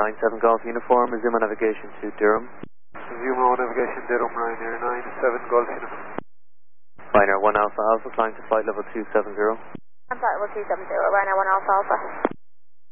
97 Golf Uniform, resume on navigation to Durham. Resume on navigation Durham, Ryanair 97 Golf Uniform. Ryanair 1 Alpha Alpha, flying to flight level 270. I'm flight level 270, Ryanair 1 Alpha Alpha.